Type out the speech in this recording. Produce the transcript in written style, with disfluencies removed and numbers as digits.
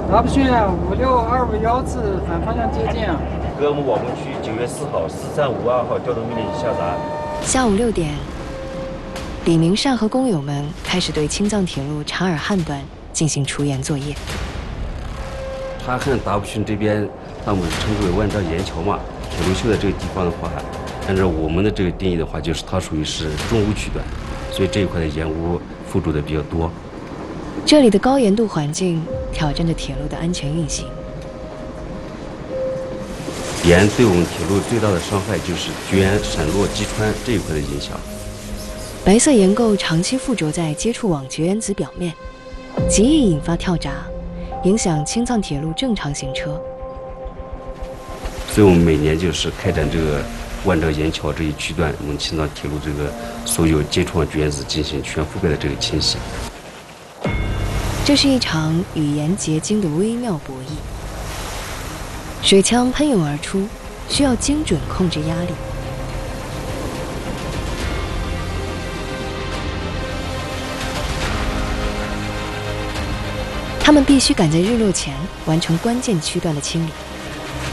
哪不逊56251次反方向接近啊！ 给我们网工区9月4号4352号调动命令下达。 下午6点，李明善和工友们开始对青藏铁路察尔汗段进行除岩作业。 察尔汗达布逊这边，他们称之为万丈岩桥嘛，铁路修在这个地方的话，按照我们的这个定义的话，就是它属于是中污区段，所以这一块的岩污附着的比较多。 这里的高盐度环境挑战着铁路的安全运行。 盐对我们铁路最大的伤害就是卷、闪落、击穿这一块的影响。 白色盐垢长期附着在接触网绝缘子表面，极易引发跳闸，影响青藏铁路正常行车。 所以我们每年就是开展这个万丈岩桥这一区段，我们青藏铁路这个所有接触网绝缘子进行全覆盖的这个清洗。 这是一场与盐结晶的微妙博弈。水枪喷涌而出，需要精准控制压力。他们必须赶在日落前完成关键区段的清理。